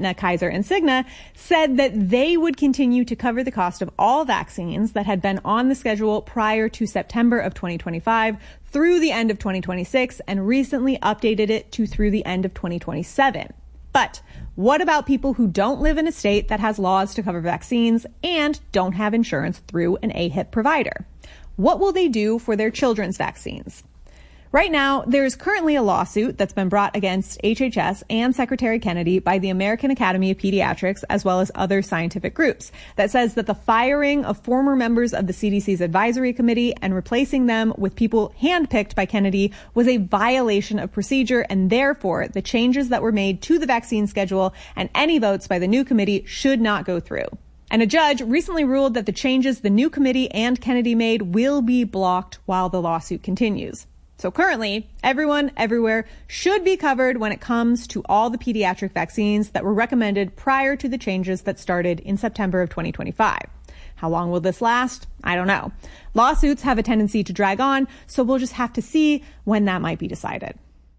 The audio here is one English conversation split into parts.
Aetna, Kaiser, and Cigna, said that they would continue to cover the cost of all vaccines that had been on the schedule prior to September of 2025 through the end of 2026, and recently updated it to through the end of 2027. But what about people who don't live in a state that has laws to cover vaccines and don't have insurance through an AHIP provider? What will they do for their children's vaccines? Right now, there is currently a lawsuit that's been brought against HHS and Secretary Kennedy by the American Academy of Pediatrics, as well as other scientific groups, that says that the firing of former members of the CDC's advisory committee and replacing them with people handpicked by Kennedy was a violation of procedure, and therefore the changes that were made to the vaccine schedule and any votes by the new committee should not go through. And a judge recently ruled that the changes the new committee and Kennedy made will be blocked while the lawsuit continues. So currently, everyone, everywhere should be covered when it comes to all the pediatric vaccines that were recommended prior to the changes that started in September of 2025. How long will this last? I don't know. Lawsuits have a tendency to drag on, so we'll just have to see when that might be decided.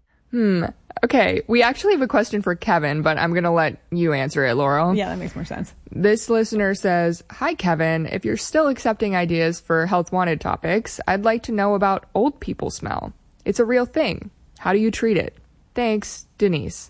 Okay, we actually have a question for Kevin, but I'm going to let you answer it, Laurel. Yeah, that makes more sense. This listener says, "Hi, Kevin. If you're still accepting ideas for Health Wanted topics, I'd like to know about old people smell. It's a real thing. How do you treat it? Thanks, Denise."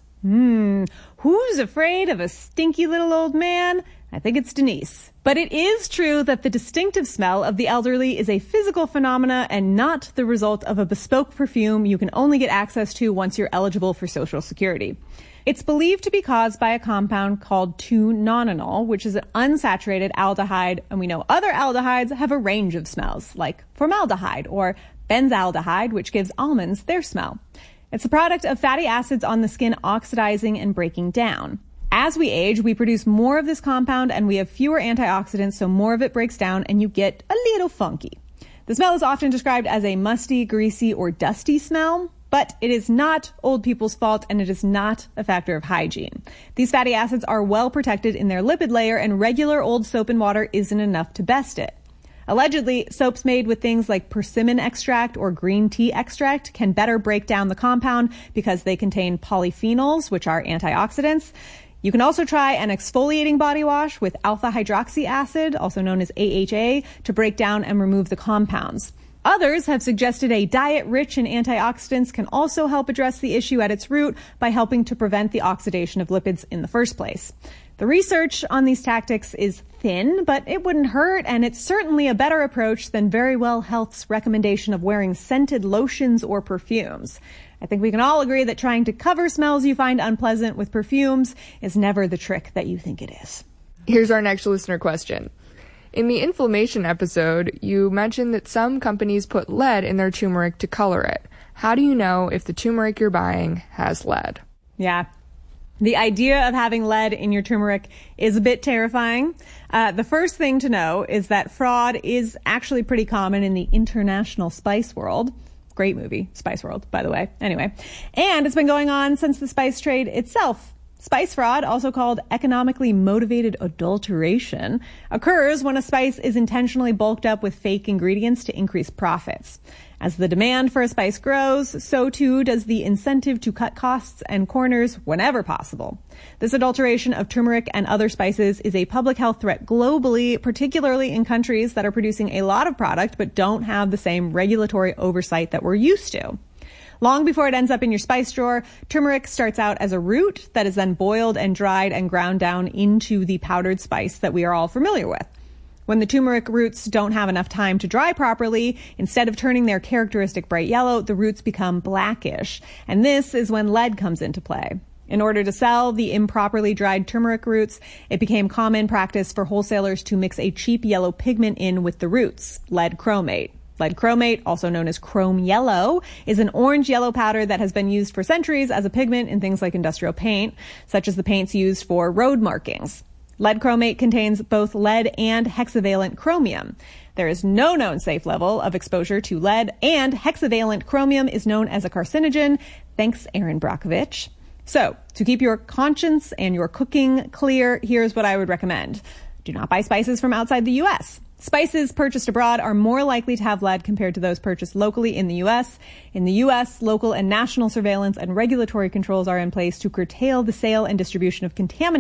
Who's afraid of a stinky little old man? I think it's Denise. But it is true that the distinctive smell of the elderly is a physical phenomena and not the result of a bespoke perfume you can only get access to once you're eligible for Social Security. It's believed to be caused by a compound called 2-nonenal, which is an unsaturated aldehyde, and we know other aldehydes have a range of smells, like formaldehyde or benzaldehyde, which gives almonds their smell. It's a product of fatty acids on the skin oxidizing and breaking down. As we age, we produce more of this compound and we have fewer antioxidants, so more of it breaks down and you get a little funky. The smell is often described as a musty, greasy, or dusty smell, but it is not old people's fault and it is not a factor of hygiene. These fatty acids are well protected in their lipid layer, and regular old soap and water isn't enough to best it. Allegedly, soaps made with things like persimmon extract or green tea extract can better break down the compound because they contain polyphenols, which are antioxidants. You can also try an exfoliating body wash with alpha hydroxy acid, also known as AHA, to break down and remove the compounds. Others have suggested a diet rich in antioxidants can also help address the issue at its root by helping to prevent the oxidation of lipids in the first place. The research on these tactics is thin, but it wouldn't hurt, and it's certainly a better approach than Verywell Health's recommendation of wearing scented lotions or perfumes. I think we can all agree that trying to cover smells you find unpleasant with perfumes is never the trick that you think it is. Here's our next listener question. In the inflammation episode, you mentioned that some companies put lead in their turmeric to color it. How do you know if the turmeric you're buying has lead? Yeah. The idea of having lead in your turmeric is a bit terrifying. The first thing to know is that fraud is actually pretty common in the international spice world. Great movie, Spice World, by the way. Anyway, and it's been going on since the spice trade itself. Spice fraud, also called economically motivated adulteration, occurs when a spice is intentionally bulked up with fake ingredients to increase profits. As the demand for a spice grows, so too does the incentive to cut costs and corners whenever possible. This adulteration of turmeric and other spices is a public health threat globally, particularly in countries that are producing a lot of product but don't have the same regulatory oversight that we're used to. Long before it ends up in your spice drawer, turmeric starts out as a root that is then boiled and dried and ground down into the powdered spice that we are all familiar with. When the turmeric roots don't have enough time to dry properly, instead of turning their characteristic bright yellow, the roots become blackish. And this is when lead comes into play. In order to sell the improperly dried turmeric roots, it became common practice for wholesalers to mix a cheap yellow pigment in with the roots, lead chromate. Lead chromate, also known as chrome yellow, is an orange-yellow powder that has been used for centuries as a pigment in things like industrial paint, such as the paints used for road markings. Lead chromate contains both lead and hexavalent chromium. There is no known safe level of exposure to lead, and hexavalent chromium is known as a carcinogen. Thanks, Erin Brockovich. So, to keep your conscience and your cooking clear, here's what I would recommend. Do not buy spices from outside the U.S. Spices purchased abroad are more likely to have lead compared to those purchased locally in the U.S. In the U.S., local and national surveillance and regulatory controls are in place to curtail the sale and distribution of contaminated